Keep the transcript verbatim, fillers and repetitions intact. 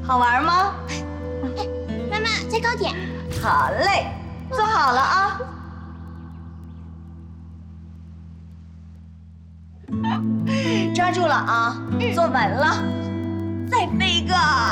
好玩吗？ 妈妈，再高点。 好嘞，坐好了啊。抓住了啊，坐稳了，再飞一个。